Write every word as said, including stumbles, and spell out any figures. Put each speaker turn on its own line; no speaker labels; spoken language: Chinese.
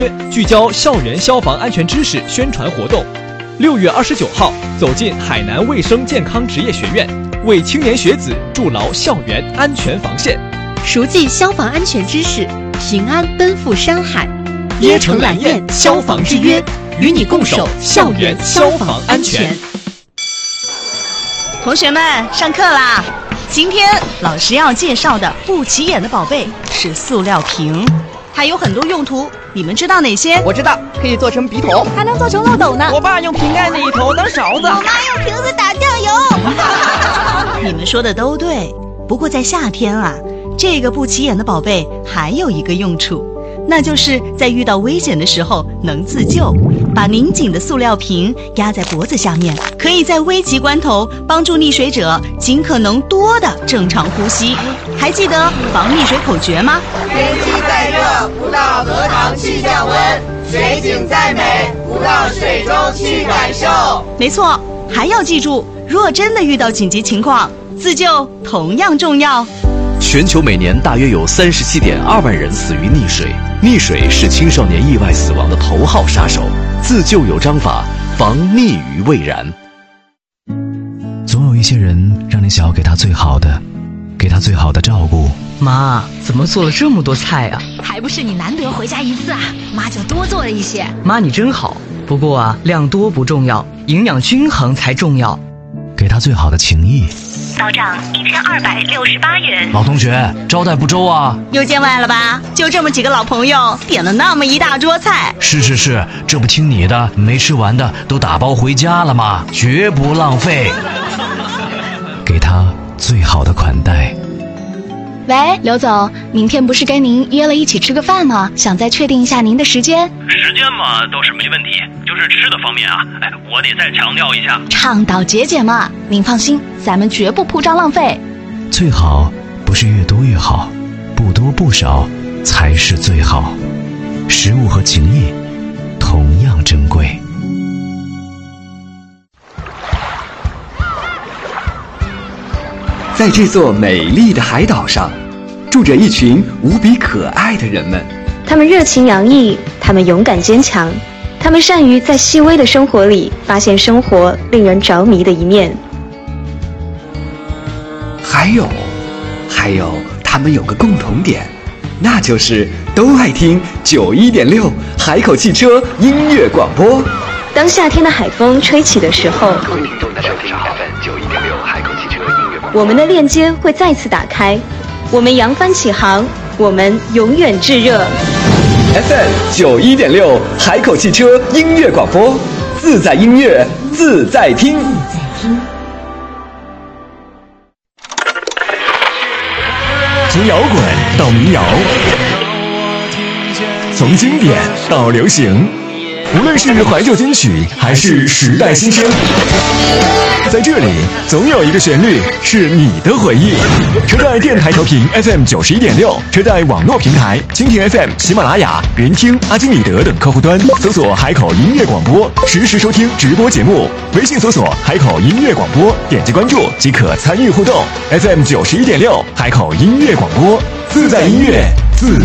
聚焦校园消防安全知识宣传活动。六月二十九号，走进海南卫生健康职业学院，为青年学子筑牢校园安全防线，
熟记消防安全知识，平安奔赴山海。
椰城蓝焰消防之约，与你共守校园消防安全。
同学们，上课啦！今天老师要介绍的不起眼的宝贝是塑料瓶，它有很多用途，你们知道哪些？
我知道，可以做成笔筒，
还能做成漏斗呢。
我爸用瓶盖那一头当勺子，
我妈用瓶子打酱油。你们说的都对，不过在夏天啊，这个不起眼的宝贝还有一个用处，那就是在遇到危险的时候能自救。把拧紧的塑料瓶压在脖子下面，可以在危急关头帮助溺水者尽可能多的正常呼吸。还记得防溺水口诀吗？
天气再热，不到河塘去降温；水景再美，不到水中去感受。
没错，还要记住，若真的遇到紧急情况，自救同样重要。
全球每年大约有三十七点二万人死于溺水，溺水是青少年意外死亡的头号杀手。自救有章法，防溺于未然。
总有一些人让你想要给他最好的，给他最好的照顾。
妈，怎么做了这么多菜啊？
还不是你难得回家一次啊，妈就多做了一些。
妈你真好，不过啊，量多不重要，营养均衡才重要。
给他最好的情谊。
到账一千二百六十八元。
老同学，招待不周啊？
又见外了吧？就这么几个老朋友，点了那么一大桌菜。
是是是，这不听你的，没吃完的都打包回家了吗？绝不浪费。给他最好的款待。
喂，刘总，明天不是跟您约了一起吃个饭吗？想再确定一下您的时间。
时间嘛倒是没问题，就是吃的方面啊，哎，我得再强调一下，
倡导节俭嘛。您放心，咱们绝不铺张浪费。
最好不是越多越好，不多不少才是最好。食物和情谊同样珍贵。
在这座美丽的海岛上，住着一群无比可爱的人们。
他们热情洋溢，他们勇敢坚强，他们善于在细微的生活里发现生活令人着迷的一面。
还有，还有，他们有个共同点，那就是都爱听九一点六海口汽车音乐广播。
当夏天的海风吹起的时候，
各位听众大家好， F M 九一点六海口汽车音乐广播，
我们的链接会再次打开，我们扬帆起航，我们永远炙热。
F M 九一点六海口汽车音乐广播，自在音乐，自在听。
从摇滚到民谣，从经典到流行，无论是怀旧金曲还是时代新声，在这里总有一个旋律是你的回忆。车载电台调频 F M 九十一点六，车载网络平台蜻蜓 F M、喜马拉雅、云听、阿基米德等客户端搜索海口音乐广播，实时收听直播节目。微信搜索海口音乐广播，点击关注即可参与互动。F M 九十一点六，海口音乐广播，自在音乐，